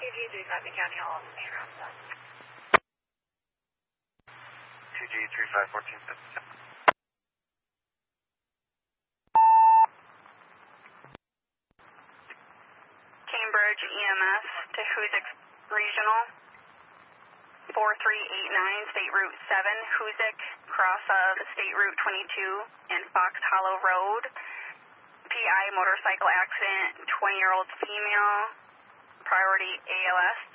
2G35 County Hall, Main Route 2G35 1457. Cambridge EMS to Hoosick Regional 4389 State Route 7, Hoosick, cross of State Route 22 and Fox Hollow Road. PI motorcycle accident, 20-year-old female, priority ALS.